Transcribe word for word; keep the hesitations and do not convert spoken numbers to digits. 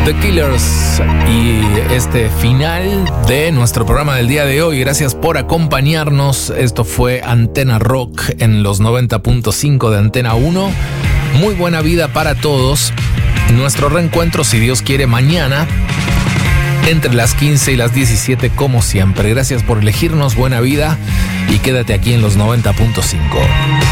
The Killers y este final de nuestro programa del día de hoy. Gracias por acompañarnos. Esto fue Antena Rock en los noventa punto cinco de Antena uno. Muy buena vida para todos. Nuestro reencuentro, si Dios quiere, mañana entre las quince y las diecisiete, como siempre. Gracias por elegirnos. Buena vida y quédate aquí en los noventa punto cinco.